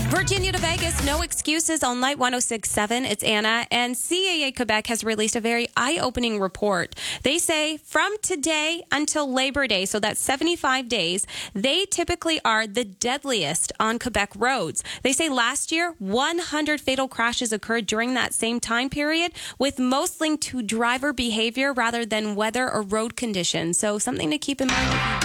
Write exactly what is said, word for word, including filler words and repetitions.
Virginia to Vegas, no excuses on Light one oh six point seven. It's Anna, and C A A Quebec has released a very eye-opening report. They say from today until Labor Day, so that's seventy-five days, they typically are the deadliest on Quebec roads. They say last year, one hundred fatal crashes occurred during that same time period, with most linked to driver behavior rather than weather or road conditions. So something to keep in mind if you